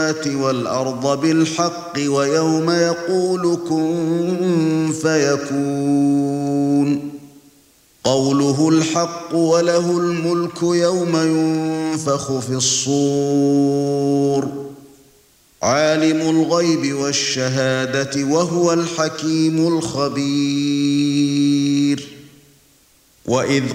وَالْأَرْضَ بِالْحَقِّ وَيَوْمَ يَقُولُ كُن فَيَكُونُ قَوْلُهُ الْحَقُّ وَلَهُ الْمُلْكُ يَوْمَ يُنفَخُ فِي الصُّورِ عَالِمُ الْغَيْبِ وَالشَّهَادَةِ وَهُوَ الْحَكِيمُ الْخَبِيرُ وَإِذْ